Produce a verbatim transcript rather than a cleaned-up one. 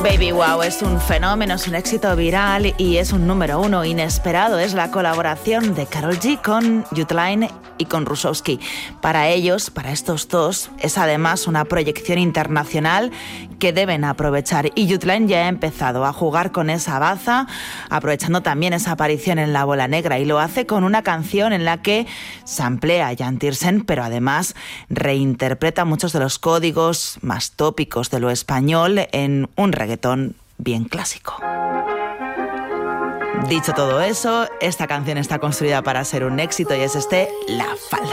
Baby Wow es un fenómeno, es un éxito viral y es un número uno inesperado. Es la colaboración de Karol G con Youthline y con Rusowski. Para ellos, para estos dos, es además una proyección internacional que deben aprovechar. Y Youthline ya ha empezado a jugar con esa baza, aprovechando también esa aparición en La Bola Negra, y lo hace con una canción en la que samplea a Jan Tiersen, pero además reinterpreta muchos de los códigos más tópicos de lo español en un reggaetón bien clásico. Dicho todo eso, esta canción está construida para ser un éxito y es este La Falda.